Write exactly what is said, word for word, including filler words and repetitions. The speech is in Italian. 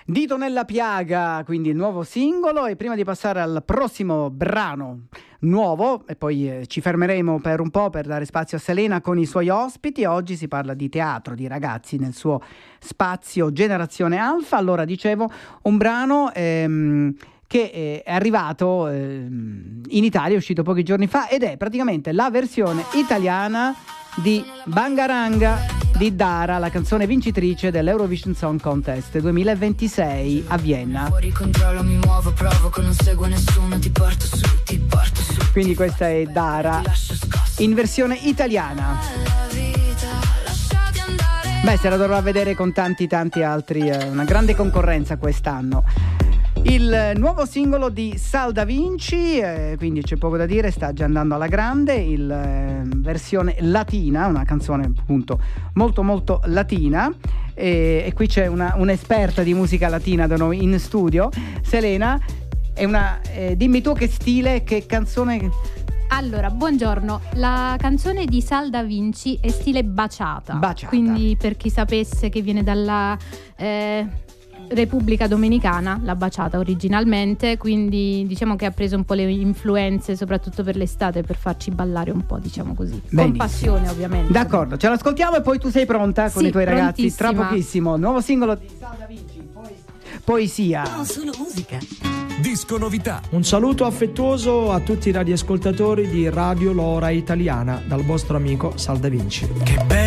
Dito nella piaga, quindi il nuovo singolo. E prima di passare al prossimo brano nuovo, e poi eh, ci fermeremo per un po' per dare spazio a Selena con i suoi ospiti, oggi si parla di teatro, di ragazzi nel suo spazio Generazione Alfa. Allora, dicevo, un brano ehm, che è arrivato ehm, in Italia, è uscito pochi giorni fa, ed è praticamente la versione italiana di Bangaranga di Dara, la canzone vincitrice dell'Eurovision Song Contest duemilaventisei a Vienna. Fuori controllo, mi muovo, provoco, non seguo nessuno, ti porto su, ti porto su. Quindi questa è Dara in versione italiana. Beh, se la dovrà vedere con tanti tanti altri, eh, una grande concorrenza quest'anno. Il nuovo singolo di Sal Da Vinci, eh, quindi c'è poco da dire, sta già andando alla grande, il eh, versione latina, una canzone appunto molto molto latina, e, e qui c'è una, un'esperta di musica latina da noi in studio. Selena, è una, eh, dimmi tu che stile, che canzone... Allora, buongiorno, la canzone di Sal Da Vinci è stile baciata, Baciata. Quindi per chi sapesse che viene dalla... Eh, Repubblica Dominicana, la baciata originalmente, quindi diciamo che ha preso un po' le influenze soprattutto per l'estate per farci ballare un po', diciamo così. Benissimo. Con passione, ovviamente. D'accordo, ce l'ascoltiamo e poi tu sei pronta con sì, i tuoi ragazzi tra prontissima. pochissimo. Nuovo singolo di Sal Da Vinci, poi... Poesia. Non solo musica. Disco novità. Un saluto affettuoso a tutti i radioascoltatori di Radio Lora Italiana dal vostro amico Sal Da Vinci. Che bello.